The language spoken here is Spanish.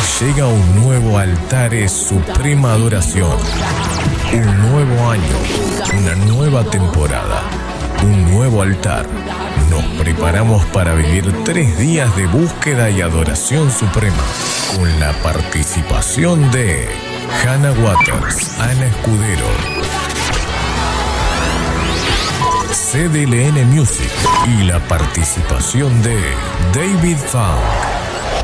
Llega un nuevo Altares Suprema Adoración. Un nuevo año, una nueva temporada, un nuevo altar. Nos preparamos para vivir 3 días de búsqueda y adoración suprema, con la participación de Hannah Waters, Ana Escudero, CDLN Music y la participación de David Funk.